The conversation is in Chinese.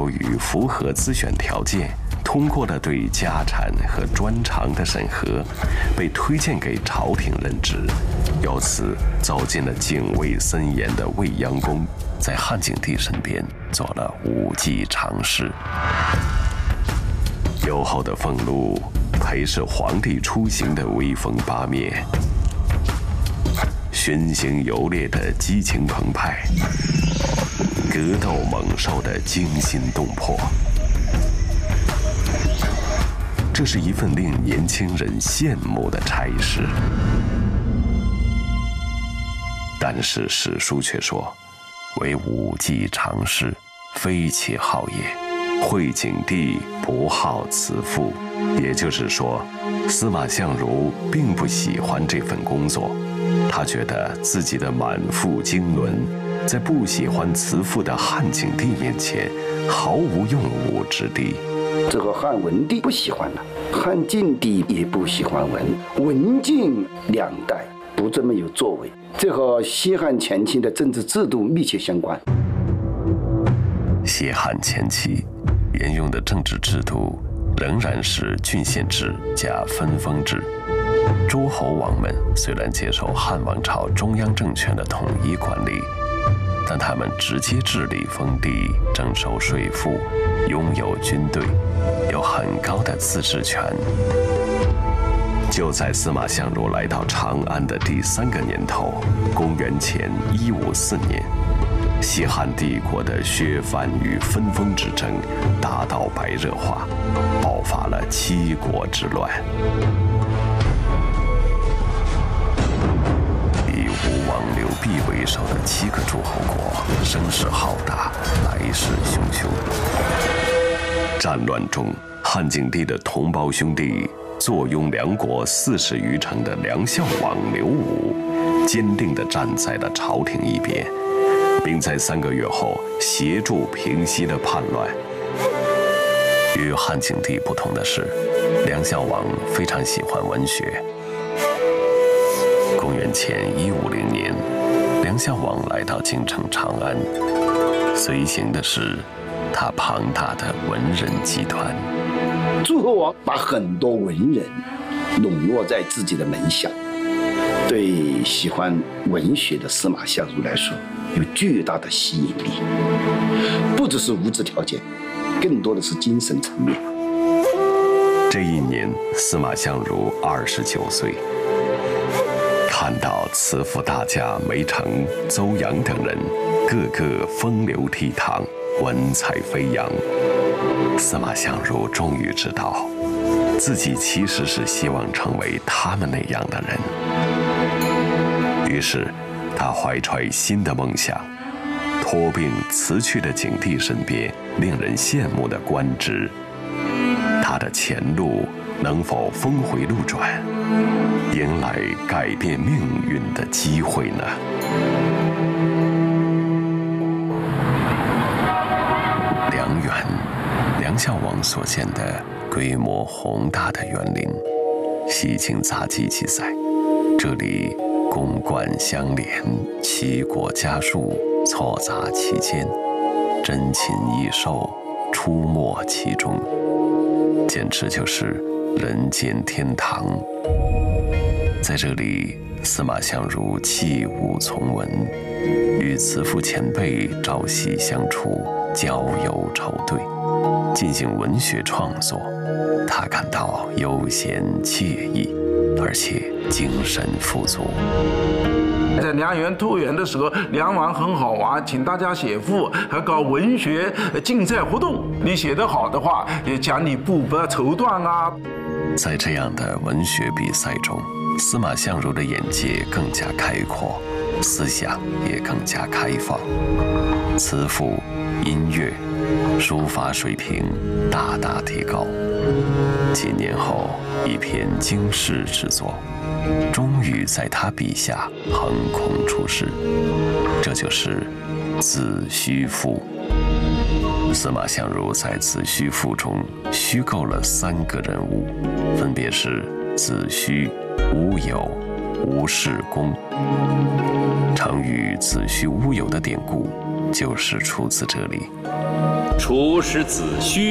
由于符合资选条件，通过了对家产和专长的审核，被推荐给朝廷任职，由此走进了警卫森严的未央宫，在汉景帝身边做了武技常侍。优厚的俸禄陪侍皇帝出行的威风八面，巡行游猎的激情澎湃，格斗猛兽的惊心动魄，这是一份令年轻人羡慕的差事。但是史书却说，为武技常侍，非其好也。会景帝不好辞赋，也就是说，司马相如并不喜欢这份工作。他觉得自己的满腹经纶，在不喜欢辞赋的汉景帝面前，毫无用武之地。 这个汉文帝不喜欢了，汉景帝也不喜欢文，文景两代不这么有作为，这和西汉前期的政治制度密切相关。 西汉前期沿用的政治制度仍然是郡县制加分封制。诸侯王们虽然接受汉王朝中央政权的统一管理，但他们直接治理封地，征收税赋，拥有军队，有很高的自治权。就在司马相如来到长安的第3个年头，公元前154年，西汉帝国的削藩与分封之争达到白热化，爆发了七国之乱。以吴王刘濞为首的7个诸侯国声势浩大，来势汹汹。战乱中，汉景帝的同胞兄弟坐拥梁国40余城的梁孝王刘武，坚定地站在了朝廷一边，并在3个月后协助平息了叛乱。与汉景帝不同的是，梁孝王非常喜欢文学。公元前150年，梁孝王来到京城长安，随行的是他庞大的文人集团。 诸侯王把很多文人笼络在自己的门下，对喜欢文学的司马相如来说有巨大的吸引力，不只是物质条件，更多的是精神层面。 这一年，司马相如29岁，看到辞赋大家梅城、邹阳等人个个风流倜傥，文采飞扬，司马相如终于知道，自己其实是希望成为他们那样的人。于是，他怀揣新的梦想，托病辞去了景帝身边令人羡慕的官职。他的前路能否峰回路转，迎来改变命运的机会呢？梁园，梁孝王所建的规模宏大的园林，西秦杂技比赛，这里宫观相连，奇果佳树错杂其间，珍禽异兽出没其中，简直就是人间天堂。在这里，司马相如弃武从文，与辞赋前辈朝夕相处，交友筹对，进行文学创作。他感到悠闲惬意，而且精神富足。 在梁园兔园的时候，梁王很好玩，请大家写赋，还搞文学竞赛活动。你写得好的话，也奖你部分绸缎啊。 在这样的文学比赛中，司马相如的眼界更加开阔，思想也更加开放，辞赋、音乐、书法水平大大提高。几年后，一篇经世之作终于在他笔下横空出世，这就是《子虚赋》。司马相如在《子虚赋》中虚构了3个人物，分别是子虚、乌有、吴世公。成语“子虚乌有”的典故就是出自这里。 除使子虚。